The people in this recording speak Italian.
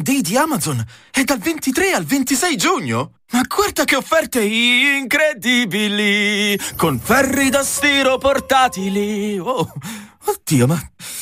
Day di Amazon è dal 23 al 26 giugno. Ma guarda che offerte incredibili! Con ferri da stiro portatili. Oh, oddio, ma